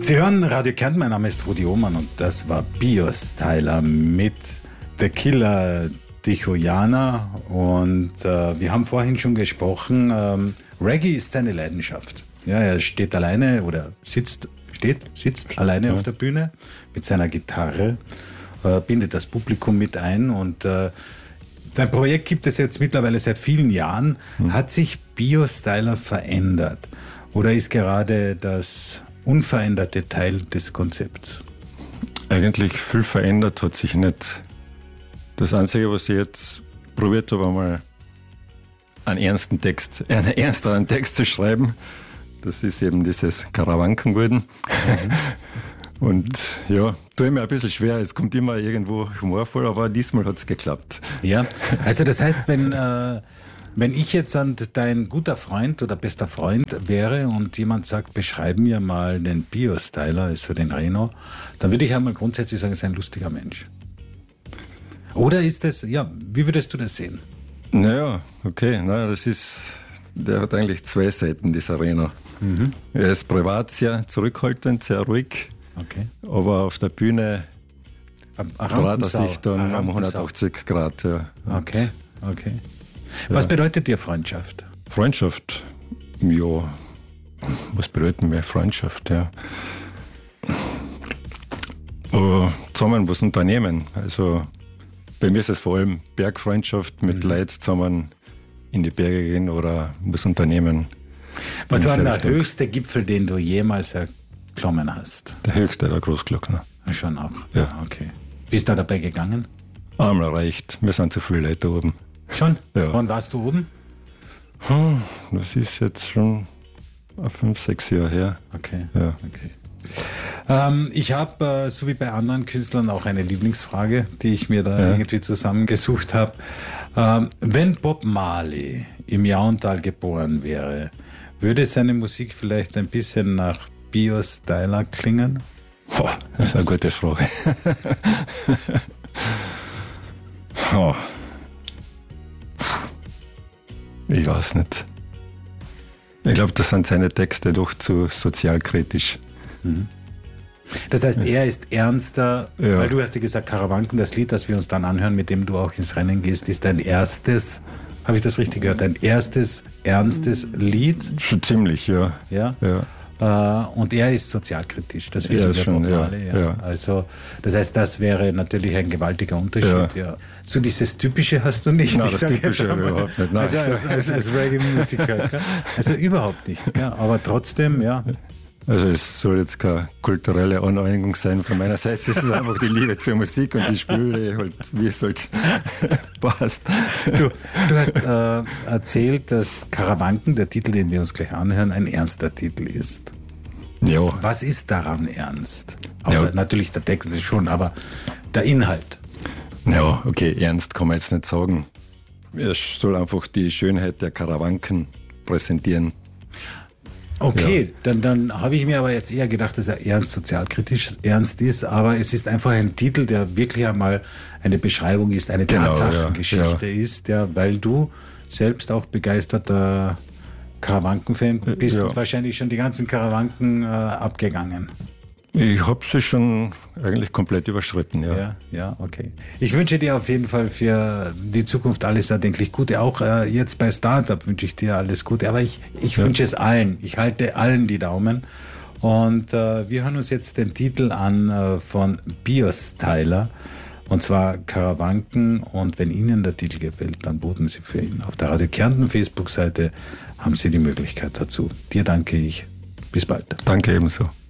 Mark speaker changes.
Speaker 1: Sie hören Radio Kärnten, mein Name ist Rudi Ohmann und das war Biostyler mit The Killer Dichoyana und wir haben vorhin schon gesprochen, Reggae ist seine Leidenschaft. Ja, er steht alleine oder sitzt alleine auf der Bühne mit seiner Gitarre, bindet das Publikum mit ein und sein Projekt gibt es jetzt mittlerweile seit vielen Jahren. Hat sich Biostyler verändert oder ist gerade das unveränderte Teil des Konzepts?
Speaker 2: Eigentlich viel verändert hat sich nicht. Das Einzige, was ich jetzt probiert habe, einmal einen ernsteren Text zu schreiben, das ist eben dieses Karawanken geworden. Und ja, tue ich mir ein bisschen schwer, es kommt immer irgendwo humorvoll, aber diesmal hat es geklappt. Ja,
Speaker 1: also das heißt, wenn ich jetzt dein guter Freund oder bester Freund wäre und jemand sagt, beschreib mir mal den Biostyler, also den Reno, dann würde ich einmal grundsätzlich sagen, er ist ein lustiger Mensch. Oder ist es, ja, wie würdest du das sehen?
Speaker 2: Naja, okay, der hat eigentlich zwei Seiten, dieser Reno. Er ist privat sehr zurückhaltend, sehr ruhig, okay. Aber auf der Bühne dreht er sich dann um 180 Grad. Ja.
Speaker 1: Okay. Was bedeutet dir Freundschaft?
Speaker 2: Freundschaft, ja, was bedeutet mir Freundschaft? Ja. Zusammen was unternehmen. Also bei mir ist es vor allem Bergfreundschaft, mit Leuten zusammen in die Berge gehen oder was unternehmen.
Speaker 1: Was war der höchste Gipfel, den du jemals erklommen hast?
Speaker 2: Der höchste, der Großglockner.
Speaker 1: Schon auch? Ja, okay. Wie ist da dabei gegangen?
Speaker 2: Einmal reicht. Wir sind zu viele Leute oben.
Speaker 1: Schon?
Speaker 2: Ja.
Speaker 1: Wann warst du oben?
Speaker 2: Das ist jetzt schon 5-6 Jahre her.
Speaker 1: Okay.
Speaker 2: Ja.
Speaker 1: Okay. Ich habe, so wie bei anderen Künstlern, auch eine Lieblingsfrage, die ich mir da irgendwie zusammengesucht habe. Wenn Bob Marley im Jauntal geboren wäre, würde seine Musik vielleicht ein bisschen nach Biostyler klingen?
Speaker 2: Das ist eine gute Frage. Ich weiß nicht. Ich glaube, das sind seine Texte doch zu sozialkritisch.
Speaker 1: Das heißt, er ist ernster, weil du hast ja gesagt, Karawanken, das Lied, das wir uns dann anhören, mit dem du auch ins Rennen gehst, ist dein erstes, habe ich das richtig gehört, dein erstes ernstes Lied?
Speaker 2: Schon ziemlich, ja.
Speaker 1: Ja? Und er ist sozialkritisch, das wissen wir schon alle. Ja. Also, das heißt, das wäre natürlich ein gewaltiger Unterschied. Ja. So dieses Typische hast du nicht.
Speaker 2: Nein, das Typische überhaupt nicht. Nein.
Speaker 1: Also als Reggae-Musiker. Also überhaupt nicht. Ja. Aber trotzdem, ja.
Speaker 2: Also es soll jetzt keine kulturelle Aneignung sein von meiner Seite. Es ist einfach die Liebe zur Musik und die Spiele, halt, wie es halt passt.
Speaker 1: Du hast erzählt, dass Karawanken, der Titel, den wir uns gleich anhören, ein ernster Titel ist.
Speaker 2: Ja.
Speaker 1: Was ist daran ernst? Außer natürlich der Text ist schon, aber der Inhalt.
Speaker 2: Ja, okay, ernst kann man jetzt nicht sagen. Es soll einfach die Schönheit der Karawanken präsentieren.
Speaker 1: Okay, dann habe ich mir aber jetzt eher gedacht, dass er sozialkritisch ernst ist, aber es ist einfach ein Titel, der wirklich einmal eine Beschreibung ist, eine Tatsachengeschichte ist, weil du selbst auch begeisterter Karawanken-Fan bist und wahrscheinlich schon die ganzen Karawanken abgegangen.
Speaker 2: Ich habe sie schon eigentlich komplett überschritten, ja.
Speaker 1: Ja, okay. Ich wünsche dir auf jeden Fall für die Zukunft alles erdenklich Gute. Auch jetzt bei Startup wünsche ich dir alles Gute. Aber ich wünsche es allen. Ich halte allen die Daumen. Und wir hören uns jetzt den Titel an von Biostyler. Und zwar Karawanken. Und wenn Ihnen der Titel gefällt, dann boten Sie für ihn. Auf der Radio Kärnten Facebook-Seite haben Sie die Möglichkeit dazu. Dir danke ich. Bis bald.
Speaker 2: Danke ebenso.